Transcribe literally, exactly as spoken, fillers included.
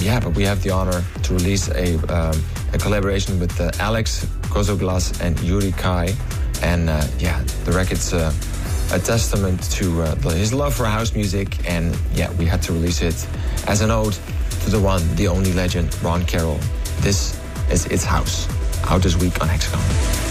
Yeah, but we have the honor to release a um, a collaboration with uh, Alex Kozoglas and Yuri Kai. And uh, yeah, the record's uh, a testament to uh, his love for house music. And yeah, we had to release it as an ode to the one, the only legend, Ron Carroll. This is It's House, out this week on Hexagon.